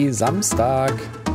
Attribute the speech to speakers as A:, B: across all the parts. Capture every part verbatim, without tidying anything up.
A: Samstag.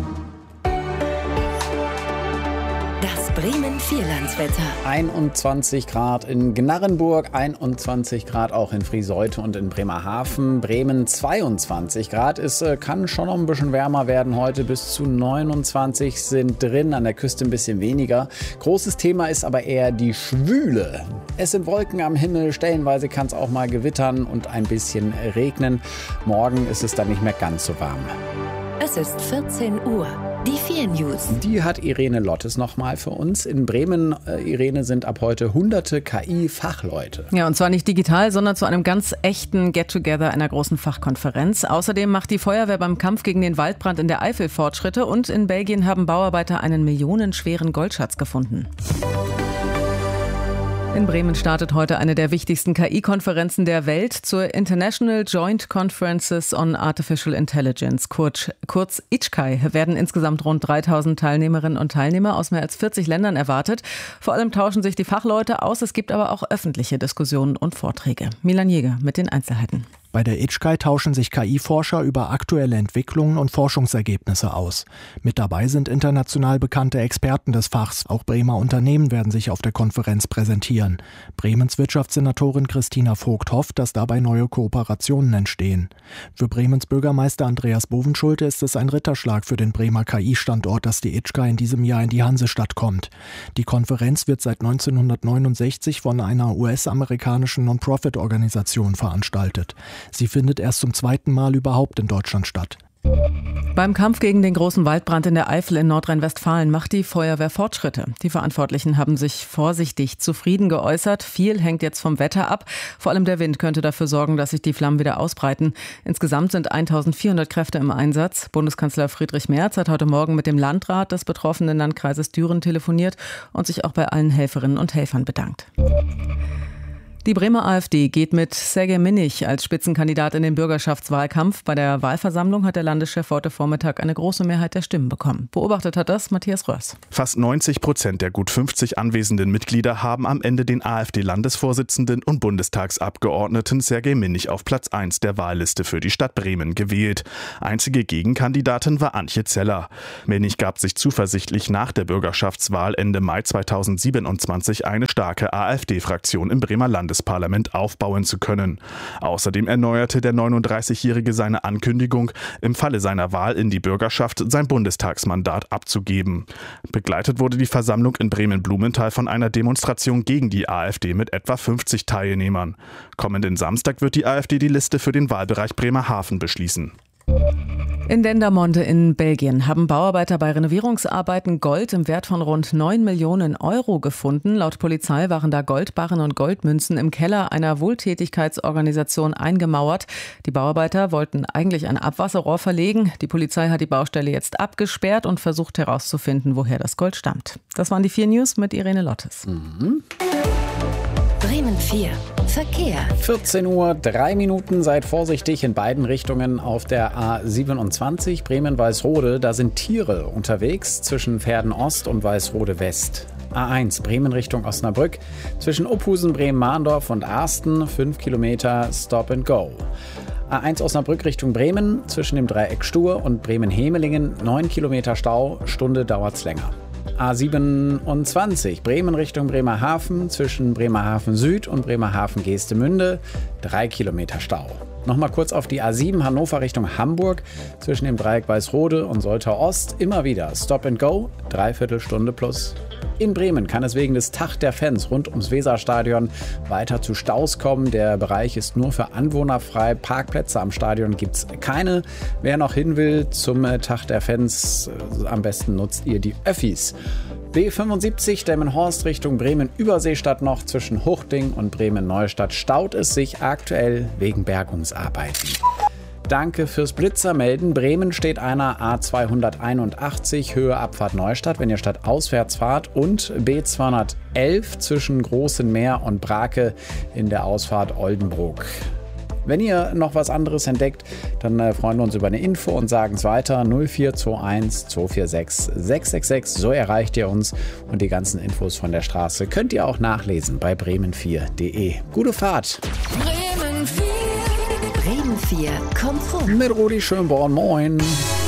B: Das Bremen-Vierlandswetter.
A: einundzwanzig Grad in Gnarrenburg, einundzwanzig Grad auch in Frieseute und in Bremerhaven. Bremen zweiundzwanzig Grad. Es äh, kann schon noch ein bisschen wärmer werden heute. Bis zu neunundzwanzig sind drin, an der Küste ein bisschen weniger. Großes Thema ist aber eher die Schwüle. Es sind Wolken am Himmel, stellenweise kann es auch mal gewittern und ein bisschen regnen. Morgen ist es dann nicht mehr ganz so warm.
B: Es ist vierzehn Uhr. Die vier News.
A: Die hat Irene Lottes nochmal für uns. In Bremen, äh, Irene, sind ab heute hunderte K I-Fachleute.
C: Ja, und zwar nicht digital, sondern zu einem ganz echten Get-Together einer großen Fachkonferenz. Außerdem macht die Feuerwehr beim Kampf gegen den Waldbrand in der Eifel Fortschritte. Und in Belgien haben Bauarbeiter einen millionenschweren Goldschatz gefunden. In Bremen startet heute eine der wichtigsten K I-Konferenzen der Welt zur International Joint Conferences on Artificial Intelligence, kurz, kurz I J C A I, werden insgesamt rund dreitausend Teilnehmerinnen und Teilnehmer aus mehr als vierzig Ländern erwartet. Vor allem tauschen sich die Fachleute aus, es gibt aber auch öffentliche Diskussionen und Vorträge. Milan Jäger mit den Einzelheiten.
D: Bei der I J C A I tauschen sich K I-Forscher über aktuelle Entwicklungen und Forschungsergebnisse aus. Mit dabei sind international bekannte Experten des Fachs. Auch Bremer Unternehmen werden sich auf der Konferenz präsentieren. Bremens Wirtschaftssenatorin Christina Vogt hofft, dass dabei neue Kooperationen entstehen. Für Bremens Bürgermeister Andreas Bovenschulte ist es ein Ritterschlag für den Bremer K I-Standort, dass die I J C A I in diesem Jahr in die Hansestadt kommt. Die Konferenz wird seit neunzehnhundertneunundsechzig von einer U S-amerikanischen Non-Profit-Organisation veranstaltet. Sie findet erst zum zweiten Mal überhaupt in Deutschland statt.
C: Beim Kampf gegen den großen Waldbrand in der Eifel in Nordrhein-Westfalen macht die Feuerwehr Fortschritte. Die Verantwortlichen haben sich vorsichtig zufrieden geäußert. Viel hängt jetzt vom Wetter ab. Vor allem der Wind könnte dafür sorgen, dass sich die Flammen wieder ausbreiten. Insgesamt sind eintausendvierhundert Kräfte im Einsatz. Bundeskanzler Friedrich Merz hat heute Morgen mit dem Landrat des betroffenen Landkreises Düren telefoniert und sich auch bei allen Helferinnen und Helfern bedankt. Die Bremer AfD geht mit Sergej Minich als Spitzenkandidat in den Bürgerschaftswahlkampf. Bei der Wahlversammlung hat der Landeschef heute Vormittag eine große Mehrheit der Stimmen bekommen. Beobachtet hat das Matthias Rörs.
E: Fast neunzig Prozent der gut fünfzig anwesenden Mitglieder haben am Ende den AfD-Landesvorsitzenden und Bundestagsabgeordneten Sergej Minich auf Platz eins der Wahlliste für die Stadt Bremen gewählt. Einzige Gegenkandidatin war Antje Zeller. Minich gab sich zuversichtlich, nach der Bürgerschaftswahl Ende Mai zweitausendsiebenundzwanzig eine starke AfD-Fraktion im Bremer Landes Parlament aufbauen zu können. Außerdem erneuerte der neununddreißigjährige seine Ankündigung, im Falle seiner Wahl in die Bürgerschaft sein Bundestagsmandat abzugeben. Begleitet wurde die Versammlung in Bremen-Blumenthal von einer Demonstration gegen die AfD mit etwa fünfzig Teilnehmern. Kommenden Samstag wird die AfD die Liste für den Wahlbereich Bremerhaven beschließen.
C: In Dendermonde in Belgien haben Bauarbeiter bei Renovierungsarbeiten Gold im Wert von rund neun Millionen Euro gefunden. Laut Polizei waren da Goldbarren und Goldmünzen im Keller einer Wohltätigkeitsorganisation eingemauert. Die Bauarbeiter wollten eigentlich ein Abwasserrohr verlegen. Die Polizei hat die Baustelle jetzt abgesperrt und versucht herauszufinden, woher das Gold stammt. Das waren die vier News mit Irene Lottes.
A: Mhm.
B: Bremen vier. Verkehr.
A: vierzehn Uhr, drei Minuten. Seid vorsichtig in beiden Richtungen auf der A siebenundzwanzig Bremen-Weißrode. Da sind Tiere unterwegs zwischen Verden Ost und Weißrode West. A eins Bremen Richtung Osnabrück. Zwischen Ophusen, Bremen-Mahndorf und Arsten fünf Kilometer Stop and Go. A eins Osnabrück Richtung Bremen. Zwischen dem Dreieck Stur und Bremen-Hemelingen neun Kilometer Stau. Stunde dauert's länger. A siebenundzwanzig Bremen Richtung Bremerhaven, zwischen Bremerhaven Süd und Bremerhaven Geestemünde, drei Kilometer Stau. Nochmal kurz auf die A sieben Hannover Richtung Hamburg, zwischen dem Dreieck Weißrode und Soltau Ost, immer wieder Stop and Go, dreiviertel Stunde plus. In Bremen kann es wegen des Tag der Fans rund ums Weserstadion weiter zu Staus kommen. Der Bereich ist nur für Anwohner frei. Parkplätze am Stadion gibt es keine. Wer noch hin will zum Tag der Fans, am besten nutzt ihr die Öffis. B fünfundsiebzig Delmenhorst Richtung Bremen-Überseestadt noch. Zwischen Huchting und Bremen-Neustadt staut es sich aktuell wegen Bergungsarbeiten. Danke fürs Blitzermelden. Bremen steht einer A zweihunderteinundachtzig Höhe Abfahrt Neustadt, wenn ihr stadtauswärts fahrt, und B zweihundertelf zwischen Großen Meer und Brake in der Ausfahrt Oldenburg. Wenn ihr noch was anderes entdeckt, dann äh, freuen wir uns über eine Info und sagen es weiter. null vier zwei eins zwei vier sechs sechs sechs sechs, so erreicht ihr uns. Und die ganzen Infos von der Straße könnt ihr auch nachlesen bei bremen vier punkt de. Gute Fahrt!
B: Bremen vier. Bremen vier kommt rum.
A: Mit Rudi Schönborn, moin!